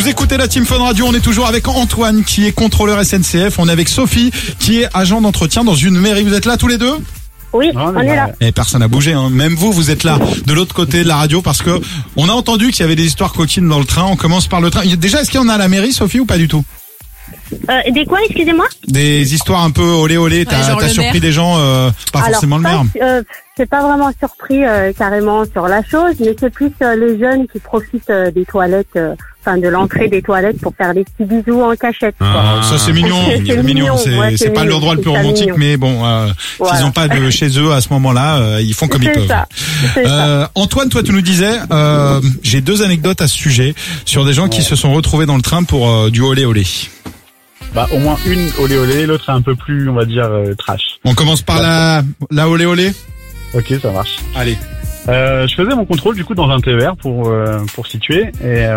Vous écoutez la Team Fun Radio, on est toujours avec Antoine qui est contrôleur SNCF, on est avec Sophie qui est agent d'entretien dans une mairie. Vous êtes là tous les deux ? Oui, on est là. Et personne n'a bougé, hein. Même vous êtes là de l'autre côté de la radio parce que on a entendu qu'il y avait des histoires coquines dans le train. On commence par le train. Déjà, est-ce qu'il y en a à la mairie, Sophie, ou pas du tout ? Des quoi, excusez-moi? Des histoires un peu olé olé. T'as surpris des gens, pas forcément le maire. C'est pas vraiment surpris carrément sur la chose, mais c'est plus les jeunes qui profitent des toilettes, de l'entrée des toilettes pour faire des petits bisous en cachette. Ah, ça c'est mignon, c'est mignon. C'est pas l'endroit le plus romantique, mais bon, voilà. s'ils ont pas de chez eux à ce moment-là, ils font comme ils peuvent. C'est ça. Antoine, toi tu nous disais, j'ai 2 anecdotes à ce sujet sur des gens qui se sont retrouvés dans le train pour du olé olé. Bah au moins une olé olé, l'autre est un peu plus, on va dire, trash. On commence par la olé olé. Ok, ça marche. Allez. Je faisais mon contrôle du coup dans un TER pour situer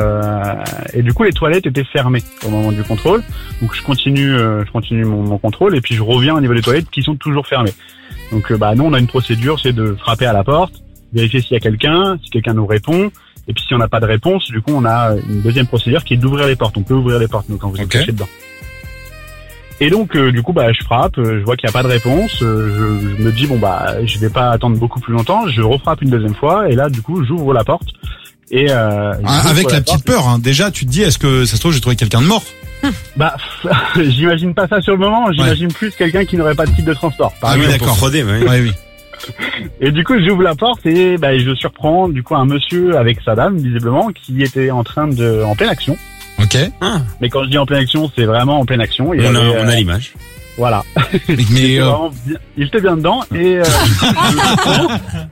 et du coup les toilettes étaient fermées au moment du contrôle. Donc je continue mon contrôle et puis je reviens au niveau des toilettes qui sont toujours fermées. Donc nous on a une procédure, c'est de frapper à la porte, vérifier s'il y a quelqu'un, si quelqu'un nous répond. Et puis si on n'a pas de réponse, du coup on a une deuxième procédure qui est d'ouvrir les portes. On peut ouvrir les portes nous quand vous êtes caché dedans. Et donc du coup je frappe, je vois qu'il n'y a pas de réponse, je me dis je vais pas attendre beaucoup plus longtemps, je refrappe une deuxième fois et là du coup j'ouvre la porte et avec la petite peur hein. Déjà tu te dis est-ce que ça se trouve j'ai trouvé quelqu'un de mort? J'imagine pas ça sur le moment, j'imagine plus quelqu'un qui n'aurait pas de titre de transport. Oui d'accord. Frauder, oui. Et du coup j'ouvre la porte et je surprends du coup un monsieur avec sa dame visiblement qui était en pleine action. Ok. Mais quand je dis en pleine action, c'est vraiment en pleine action. On a l'image. Voilà. Mais il était bien dedans et on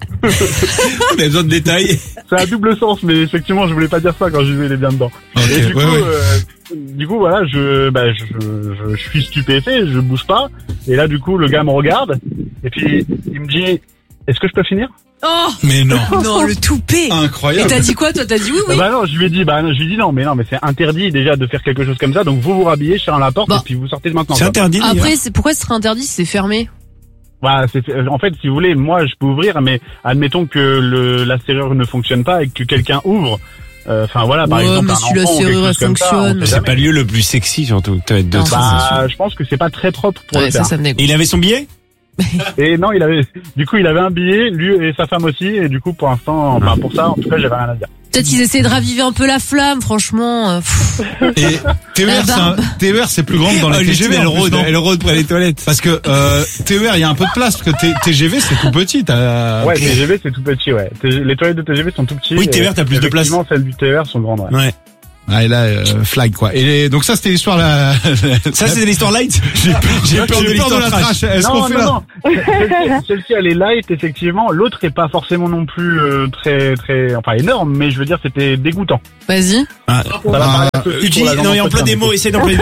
a besoin de détails. C'est à double sens, mais effectivement, je voulais pas dire ça quand je disais il est bien dedans. Okay. Et du coup, voilà, je suis stupéfait, je bouge pas. Et là, du coup, le gars me regarde et puis il me dit, est-ce que je peux finir? Oh mais non. Non, le toupet. Incroyable. Et t'as dit quoi, toi? T'as dit oui? Non, je lui ai dit non, mais c'est interdit déjà de faire quelque chose comme ça. Donc vous rhabillez, je ferme la porte et puis vous sortez maintenant. C'est interdit. Après, pourquoi ce serait interdit si c'est fermé? En fait, si vous voulez, moi je peux ouvrir, mais admettons que la serrure ne fonctionne pas et que quelqu'un ouvre. Par exemple, mais si la serrure fonctionne, c'est pas le lieu le plus sexy surtout. Je pense que c'est pas très propre pour le faire. Et il avait son billet? Et non, il avait un billet, lui et sa femme aussi, et du coup, pour l'instant, pour ça, en tout cas, j'avais rien à dire. Peut-être qu'ils essaient de raviver un peu la flamme, franchement. Et TER, c'est plus grand que dans les TGV. Elle rôde près des toilettes. Parce que TER, il y a un peu de place, parce que TGV, c'est tout petit. Ouais, TGV, c'est tout petit, ouais. Les toilettes de TGV sont tout petits. Oui, TER, t'as plus de place. Effectivement, celles du TER sont grandes, ouais. Ah, et là, flag, quoi. Et donc ça, c'était l'histoire là. Ça, c'était l'histoire light? J'ai peur de l'histoire trash. Est-ce qu'on fait là? Celle-ci, elle est light, effectivement. L'autre est pas forcément non plus énorme, mais je veux dire, c'était dégoûtant. Vas-y. Non, il y a en plein des mots, essaye d'employer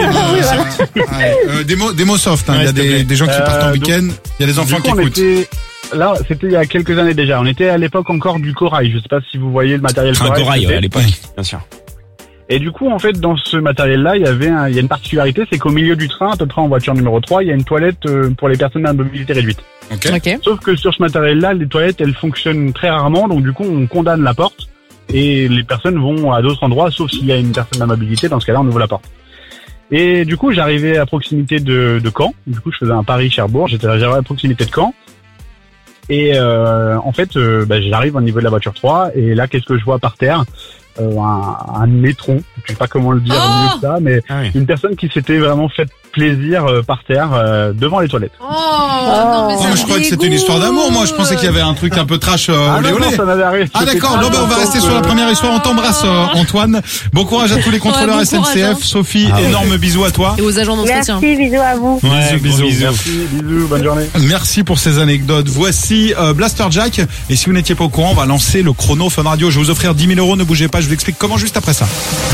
des mots. Des mots soft, hein. Il y a des gens qui partent en week-end. Il y a des enfants qui écoutent. Là, c'était il y a quelques années déjà. On était à l'époque encore du corail. Je sais pas si vous voyez le matériel corail. À l'époque, bien sûr. Et du coup, en fait, dans ce matériel-là, il y a une particularité, c'est qu'au milieu du train, à peu près en voiture numéro 3, il y a une toilette pour les personnes à mobilité réduite. Okay. Sauf que sur ce matériel-là, les toilettes, elles fonctionnent très rarement, donc du coup, on condamne la porte et les personnes vont à d'autres endroits, sauf s'il y a une personne à mobilité. Dans ce cas-là, on ouvre la porte. Et du coup, j'arrivais à proximité de Caen. Du coup, je faisais un Paris-Cherbourg. J'étais à proximité de Caen. Et en fait, j'arrive au niveau de la voiture 3 et là, qu'est-ce que je vois par terre? Un étron, je sais pas comment le dire mieux que ça, mais une personne qui s'était vraiment fait plaisir par terre devant les toilettes. Non, mais je crois que c'était une histoire d'amour. Moi, je pensais qu'il y avait un truc un peu trash. Non, ça m'avait arrivé. Ah d'accord. Non, on va rester sur la première histoire. On t'embrasse, Antoine. Bon courage à tous les contrôleurs SNCF. Sophie, énorme bisous à toi. Et aux agents d'entretien. Merci, bisous à vous. Bisous. Merci, bisous, bonne journée. Merci pour ces anecdotes. Voici Blaster Jack. Et si vous n'étiez pas au courant, on va lancer le chrono Fun Radio. Je vais vous offrir 10 000 €. Ne bougez pas. Je vous explique comment juste après ça.